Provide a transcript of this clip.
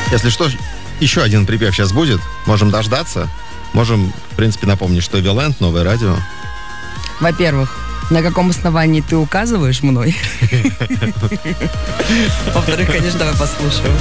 Если что, еще один припев сейчас будет. Можем дождаться. Можем, в принципе, напомнить, что Виолент, новое радио. Во-первых, на каком основании ты указываешь мной? Во-вторых, конечно, давай послушаем.